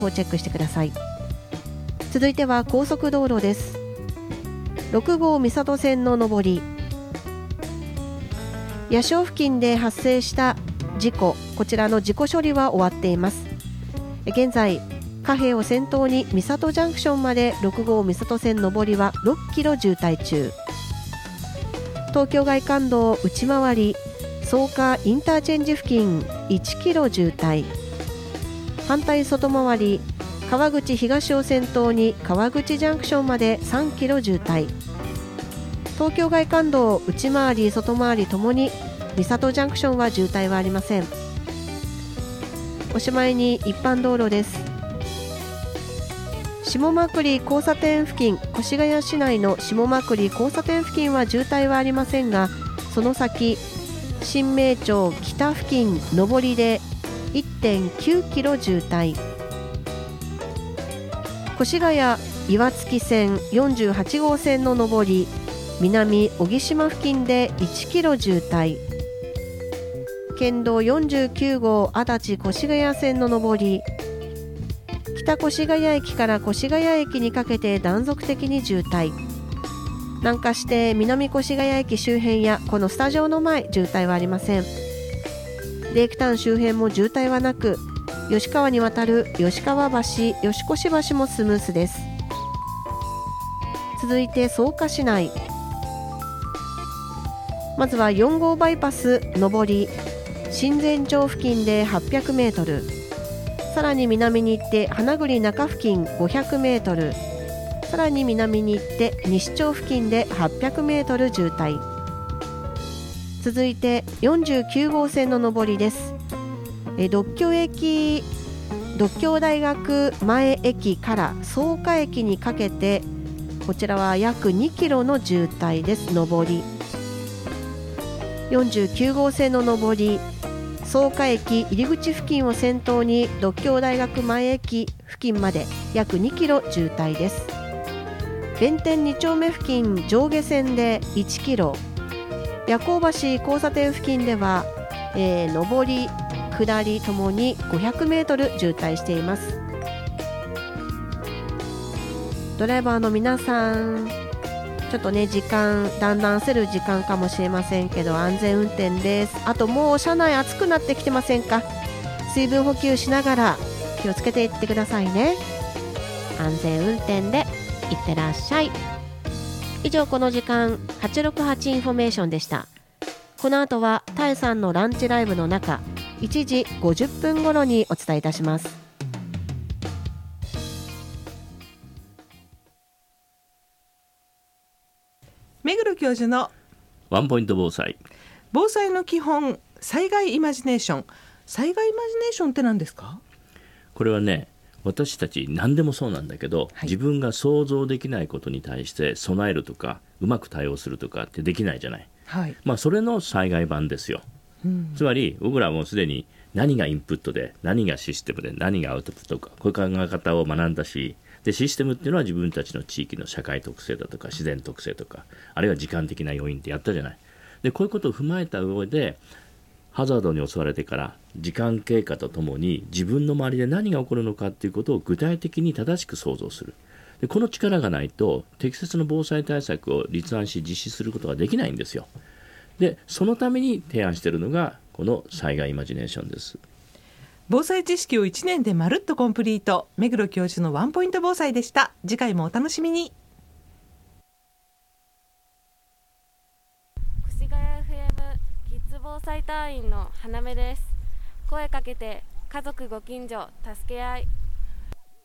をチェックしてください。続いては高速道路です。6号三郷線の上り、八潮付近で発生した事故、こちらの事故処理は終わっています。現在貨幣を先頭に三郷ジャンクションまで6号三郷線上りは6キロ渋滞中。東京外環道内回り草加インターチェンジ付近1キロ渋滞。反対外回り川口東を先頭に川口ジャンクションまで3キロ渋滞。東京外環道内回り外回りともに三郷ジャンクションは渋滞はありません。おしまいに一般道路です。下幕交差点付近、越谷市内の下幕交差点付近は渋滞はありませんが、その先新名町北付近上りで 1.9 キロ渋滞。越谷岩槻線48号線の上り南小木島付近で1キロ渋滞。県道49号足立越谷線の上り北越谷駅から越谷駅にかけて断続的に渋滞。南下して南越谷駅周辺やこのスタジオの前、渋滞はありません。レイクタウン周辺も渋滞はなく、吉川に渡る吉川橋、吉越橋もスムースです。続いて草加市内、まずは4号バイパス上り新前町付近で800メートル、さらに南に行って花栗中付近500メートル、さらに南に行って西町付近で800メートル渋滞。続いて49号線の上りです。独協大学前駅から草加駅にかけて、こちらは約2キロの渋滞です。上り49号線の上り草加駅入り口付近を先頭に独協大学前駅付近まで約2キロ渋滞です。弁天2丁目付近上下線で1キロ、夜行橋交差点付近では、上り下りともに500メートル渋滞しています。ドライバーの皆さん、ちょっとね時間だんだん焦る時間かもしれませんけど安全運転です。あともう車内暑くなってきてませんか。水分補給しながら気をつけていってくださいね。安全運転でいってらっしゃい。以上この時間868インフォメーションでした。この後はタエさんのランチライブの中1時50分頃にお伝えいたします。 目黒教授のワンポイント防災。 防災の基本、災害イマジネーション。災害イマジネーションって何ですか？ これはね、私たち何でもそうなんだけど、自分が想像できないことに対して備えるとかうまく対応するとかってできないじゃない、それの災害版ですよ、つまり僕らはもうすでに何がインプットで何がシステムで何がアウトプットか、こういう考え方を学んだし、でシステムっていうのは自分たちの地域の社会特性だとか自然特性とか、あるいは時間的な要因ってやったじゃない。でこういうことを踏まえた上でハザードに襲われてから時間経過とともに自分の周りで何が起こるのかっていうことを具体的に正しく想像する。でこの力がないと適切な防災対策を立案し実施することができないんですよ。でそのために提案しているのがこの災害イマジネーションです。 防災知識を1年でまるっとコンプリート、目黒教授のワンポイント防災でした。次回もお楽しみに。 越谷 FM キッズ防災隊員の花芽です。声かけて家族ご近所助け合い